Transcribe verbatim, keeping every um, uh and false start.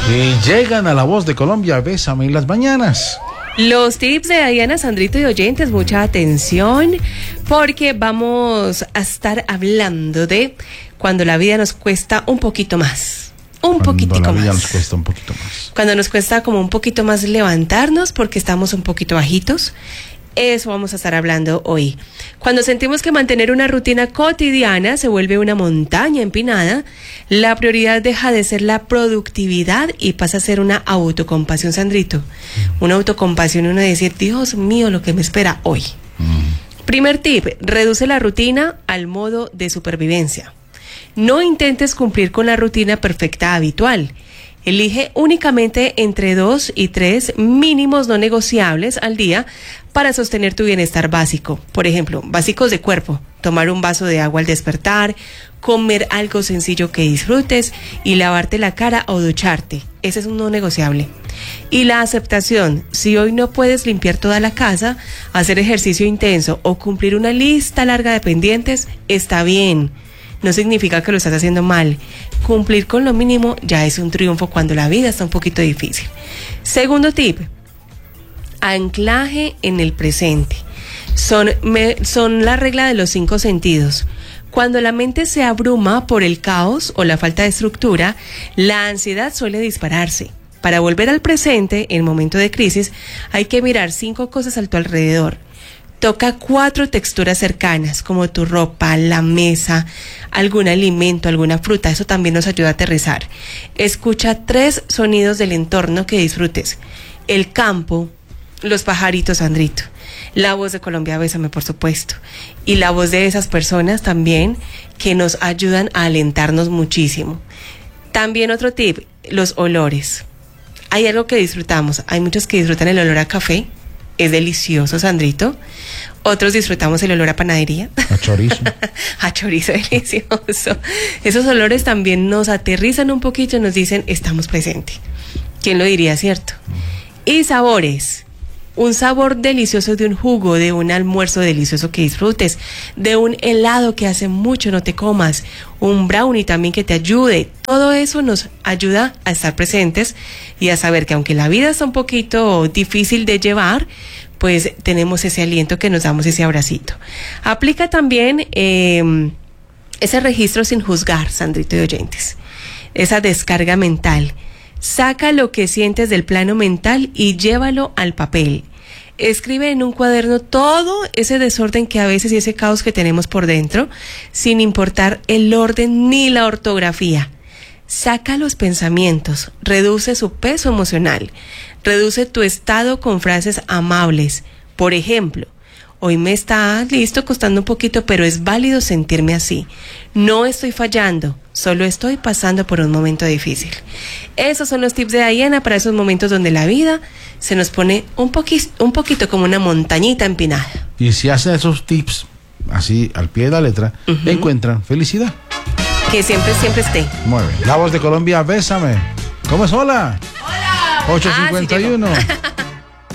Y llegan a La Voz de Colombia, Bésame en las mañanas. Los tips de Diana, Sandrito y oyentes, mucha atención, porque vamos a estar hablando de cuando la vida nos cuesta un poquito más. Un poquitico más. Cuando la vida nos cuesta un poquito más. Cuando nos cuesta como un poquito más levantarnos porque estamos un poquito bajitos. Eso vamos a estar hablando hoy. Cuando sentimos que mantener una rutina cotidiana se vuelve una montaña empinada, la prioridad deja de ser la productividad y pasa a ser una autocompasión, Sandrito. Mm. Una autocompasión, uno decir, Dios mío, lo que me espera hoy. Mm. Primer tip, reduce la rutina al modo de supervivencia. No intentes cumplir con la rutina perfecta habitual. Elige únicamente entre dos y tres mínimos no negociables al día para sostener tu bienestar básico. Por ejemplo, básicos de cuerpo, tomar un vaso de agua al despertar, comer algo sencillo que disfrutes y lavarte la cara o ducharte. Ese es un no negociable. Y la aceptación, si hoy no puedes limpiar toda la casa, hacer ejercicio intenso o cumplir una lista larga de pendientes, está bien. No significa que lo estás haciendo mal. Cumplir con lo mínimo ya es un triunfo cuando la vida está un poquito difícil. Segundo tip, anclaje en el presente. Son, me, son la regla de los cinco sentidos. Cuando la mente se abruma por el caos o la falta de estructura, la ansiedad suele dispararse. Para volver al presente, en momento de crisis, hay que mirar cinco cosas a tu alrededor. Toca cuatro texturas cercanas, como tu ropa, la mesa, algún alimento, alguna fruta. Eso también nos ayuda a aterrizar. Escucha tres sonidos del entorno que disfrutes. El campo, los pajaritos, Sandrito. La voz de Colombia, Bésame, por supuesto. Y la voz de esas personas también que nos ayudan a alentarnos muchísimo. También otro tip, los olores. Hay algo que disfrutamos. Hay muchos que disfrutan el olor a café. Es delicioso, Sandrito. Otros disfrutamos el olor a panadería. A chorizo. A chorizo delicioso. Esos olores también nos aterrizan un poquito y nos dicen, estamos presentes. ¿Quién lo diría, cierto? Y sabores. Un sabor delicioso de un jugo, de un almuerzo delicioso que disfrutes, de un helado que hace mucho no te comas, un brownie también que te ayude. Todo eso nos ayuda a estar presentes y a saber que aunque la vida está un poquito difícil de llevar, pues tenemos ese aliento que nos damos, ese abracito. Aplica también eh, ese registro sin juzgar, Sandrito y oyentes, esa descarga mental. Saca lo que sientes del plano mental y llévalo al papel. Escribe en un cuaderno todo ese desorden que a veces y ese caos que tenemos por dentro, sin importar el orden ni la ortografía. Saca los pensamientos, reduce su peso emocional, reduce tu estado con frases amables. Por ejemplo, hoy me está listo costando un poquito, pero es válido sentirme así. No estoy fallando, solo estoy pasando por un momento difícil. Esos son los tips de Diana para esos momentos donde la vida se nos pone un, poqui- un poquito como una montañita empinada. Y si hacen esos tips así al pie de la letra, uh-huh, encuentran felicidad. Que siempre, siempre esté. Muy bien. La Voz de Colombia, Bésame. ¿Cómo es? Hola. Hola. ocho cincuenta y uno. Ah, sí